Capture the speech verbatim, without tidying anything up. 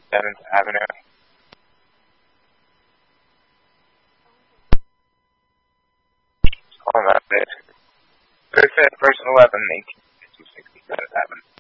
seventh Avenue. Call that bit. thirty-fifth, first and eleven, eighteen fifty, sixty-seventh Avenue.